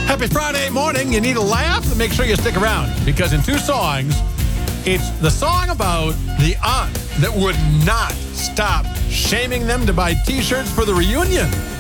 Happy Friday morning. You need a laugh? Make sure you stick around because in 2 songs, it's the song about the aunt that would not stop shaming them to buy T-shirts for the reunion.